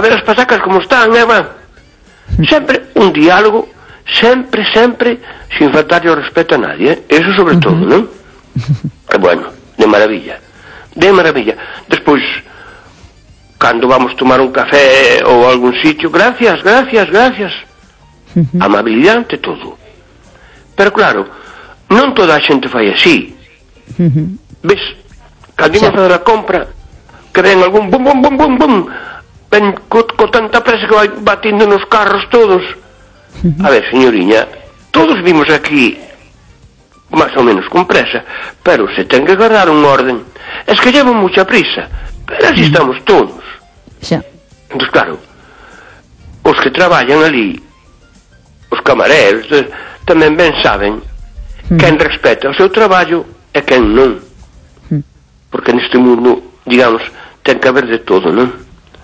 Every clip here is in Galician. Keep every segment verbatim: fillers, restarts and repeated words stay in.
ver as pasacas como están, Eva. Sempre un diálogo, sempre, sempre, sin faltarle o respeto a nadie, eh? Eso sobre todo, non? E bueno, de maravilla, de maravilla. Despois, cando vamos tomar un café ou algún sitio, gracias, gracias, gracias. Amabilidade ante todo. Pero claro, non toda a xente fai así. Ves, cando imos a fazer a compra, que ven algún bum, bum, bum, bum, bum, ven co, co tanta presa que vai batindo nos carros todos. A ver, señoriña, todos vimos aquí máis ou menos con presa, pero se ten que guardar un orden. Es que llevan mucha prisa, pero así estamos todos. Xa. Entón, claro, os que traballan ali, os camareros, de, tamén ben saben mm. quen respeta o seu traballo e quen non. Mm. Porque neste mundo, digamos, ten que haber de todo, non?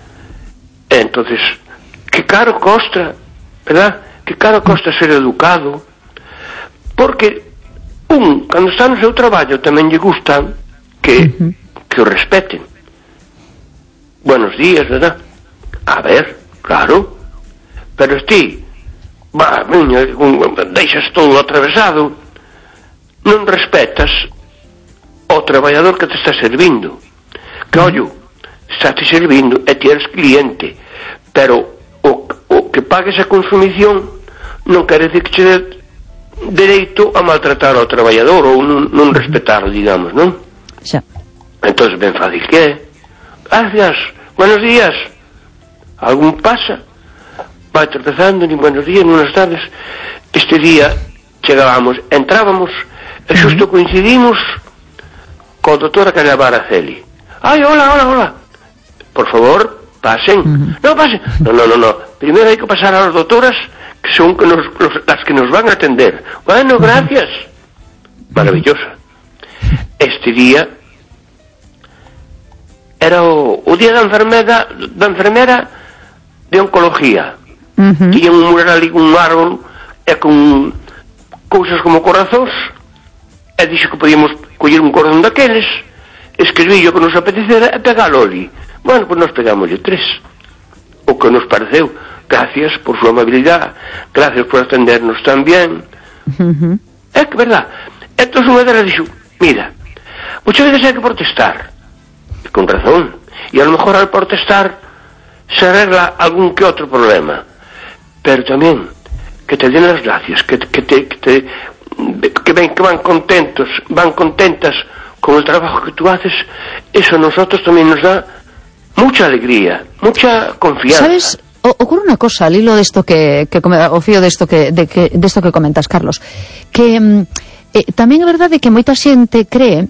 E entonces, que caro costa, verdad? Que caro costa ser educado, porque un, cando está no seu traballo, tamén lle gusta que, mm-hmm. que o respeten. Buenos días, verdad? A ver, claro. Pero ti, va, miña, deixas todo atravesado, non respetas o traballador que te está servindo. Que, ollo, está te servindo e ti eres cliente, pero o, o que pagues a consumición non quere decir que che dé dereito a maltratar ao traballador ou non, non respetarlo, digamos, non? Xa. Entón, ben fácil que é. Gracias, buenos días. Algún pasa? Vai tropezando, ni buenos días, ni buenas tardes. Este día chegábamos, entrábamos e xusto coincidimos co doutor Acalabar Araceli. Ai, hola, hola, hola. Por favor, pasen. Uh-huh. No, pasen. No, no, no, no. Primero hai que pasar a las doutoras que son que nos, los, las que nos van a atender. Bueno, gracias. Maravillosa. Este día era o, o día da enfermera da enfermera de oncología. Uh-huh. Tiña un mural ali, un árbol e con cousas como corazóns, e dixo que podíamos coller un cordón daqueles, escribillo que nos apetecera e pegalo ali. Bueno, pois pues nos pegámoslle tres, o que nos pareceu. Gracias por su amabilidad, gracias por atendernos tan bien. Uh-huh. É que verdad. Entón unha delas dixo, mira, muchas veces hai que protestar, e con razón, e a lo mejor al protestar se arregla algún que outro problema, pero tamén que te den las gracias, que, que te, que te que ven que van contentos, van contentas con el trabajo que tú haces, eso a nosotros también nos da mucha alegría, mucha confianza. ¿Sabes? Ocurre una cosa al hilo de esto que, que o fío de esto que, de, que, de esto que comentas, Carlos, que eh, tamén é verdade que moita xente cree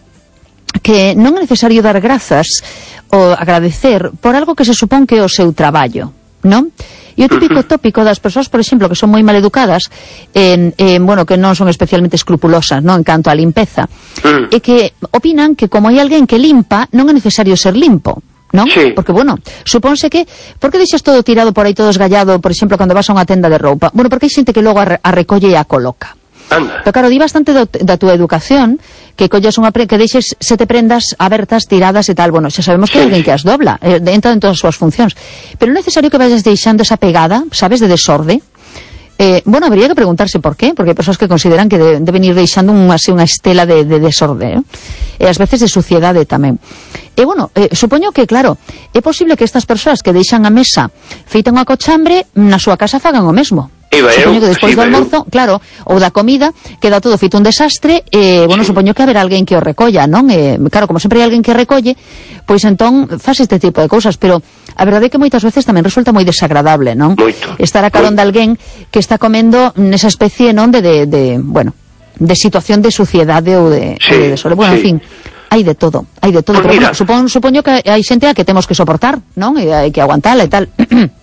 que non é necesario dar grazas ou agradecer por algo que se supón que é o seu traballo, non? E o típico tópico das persoas, por exemplo, que son moi mal educadas, eh, eh, bueno, que non son especialmente escrupulosas, non, en canto á limpeza, e que opinan que como hai alguén que limpa, non é necesario ser limpo, non? Sí. Porque, bueno, supónse que por que deixas todo tirado por aí, todo esgallado, por exemplo, cando vas a unha tenda de roupa? Bueno, porque hai xente que logo a, a recolle e a coloca. Anda. Pero claro, di bastante do, da túa educación que collas unha pre, que deixes sete prendas abertas, tiradas e tal. Bueno, xa sabemos que sí, hai alguén que as dobla, eh, entra en todas as súas funcións, pero non é necesario que vayas deixando esa pegada, sabes, de desorde. Eh, bueno, habría que preguntarse por qué, porque hai persoas que consideran que de, deben ir deixando unha, así, unha estela de, de desorde, eh? E ás veces de suciedade tamén. E bueno, eh, supoño que, claro, é posible que estas persoas que deixan a mesa feita unha cochambre na súa casa fagan o mesmo. Iba supoño eu, que despois sí, do almorzo, eu. claro, ou da comida, queda todo feito un desastre, e, bueno, sí. supoño que haberá alguén que o recolla, non? E, claro, como sempre hai alguén que recolle, pois entón faz este tipo de cousas, pero a verdade é que moitas veces tamén resulta moi desagradable, non? Moito. Estar a carón de alguén que está comendo nesa especie, non, de, de, de bueno, de situación de suciedade ou de, sí, ou de desorden. Bueno, sí. En fin, hai de todo, hai de todo, pues pero bueno, supón, supoño que hai xente a que temos que soportar, non? E hai que aguantala e tal.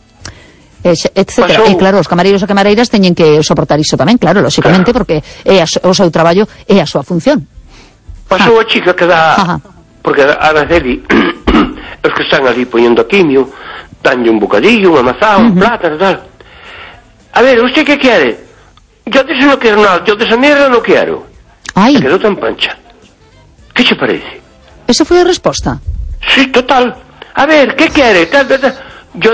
etcétera. E claro, os camareiros e camareiras teñen que soportar iso tamén, claro, lóxicamente, claro. Porque é a, o seu traballo é a súa función. Pasou ah. a chica que dá, Ajá. porque a Araceli, os que están ali poñendo a quimio, danlle un bocadillo, unha mazá, un uh-huh. plátano, tal. A ver, ¿usted qué quiere? Yo de eso no quiero nada, yo de esa mierda no quiero. Ai. Se quedou tan pancha. ¿Qué te parece? ¿Esa foi a resposta? Sí, total. A ver, ¿qué quiere? Tal, tal, tal.